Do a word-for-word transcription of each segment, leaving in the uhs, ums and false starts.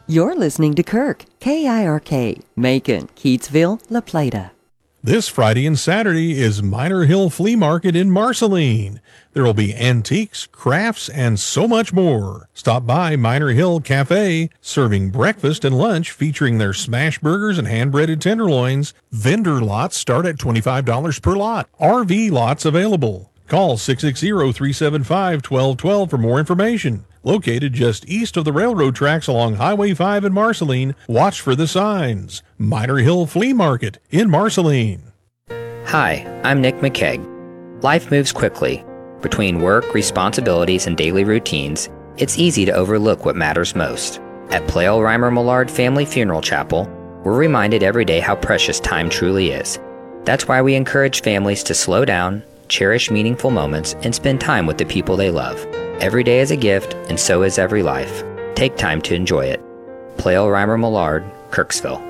You're listening to Kirk, K I R K, Macon, Keatsville, La Plata. This Friday and Saturday is Minor Hill Flea Market in Marceline. There will be antiques, crafts, and so much more. Stop by Minor Hill Cafe, serving breakfast and lunch featuring their smash burgers and hand-breaded tenderloins. Vendor lots start at twenty-five dollars per lot. R V lots available. Call six six zero, three seven five, one two one two for more information. Located just east of the railroad tracks along Highway five in Marceline, watch for the signs. Minor Hill Flea Market in Marceline. Hi, I'm Nick McKeag. Life moves quickly. Between work, responsibilities, and daily routines, it's easy to overlook what matters most. At Plale Reimer Millard Family Funeral Chapel, we're reminded every day how precious time truly is. That's why we encourage families to slow down, cherish meaningful moments, and spend time with the people they love. Every day is a gift, and so is every life. Take time to enjoy it. Plale Reimer Millard, Kirksville.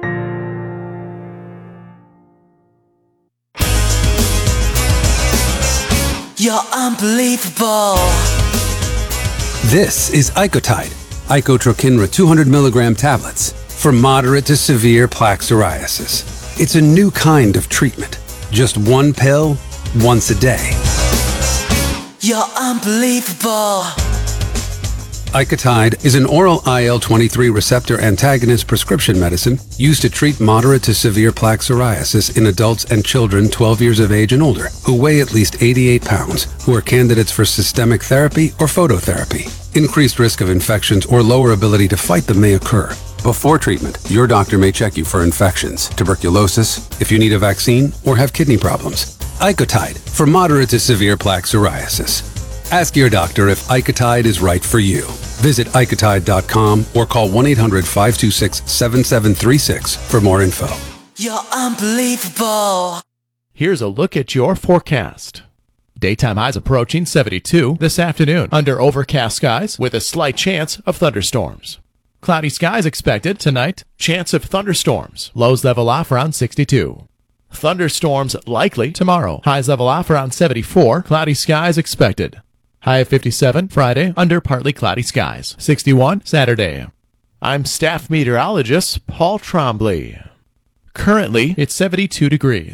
You're unbelievable. This is Icotide, Icotrokinra two hundred milligram tablets for moderate to severe plaque psoriasis. It's a new kind of treatment. Just one pill, once a day. You're unbelievable. Icotide is an oral I L twenty-three receptor antagonist prescription medicine used to treat moderate to severe plaque psoriasis in adults and children twelve years of age and older who weigh at least eighty-eight pounds, who are candidates for systemic therapy or phototherapy. Increased risk of infections or lower ability to fight them may occur. Before treatment, your doctor may check you for infections, tuberculosis, if you need a vaccine, or have kidney problems. Icotide for moderate to severe plaque psoriasis. Ask your doctor if Icotide is right for you. Visit icotide dot com or call one eight hundred, five two six, seven seven three six for more info. You're unbelievable. Here's a look at your forecast. Daytime highs approaching seventy-two this afternoon under overcast skies with a slight chance of thunderstorms. Cloudy skies expected tonight. Chance of thunderstorms. Lows level off around sixty-two. Thunderstorms likely tomorrow. Highs level off around seventy-four. Cloudy skies expected. High of fifty-seven Friday under partly cloudy skies. sixty-one Saturday. I'm staff meteorologist Paul Trombley. Currently, it's seventy-two degrees.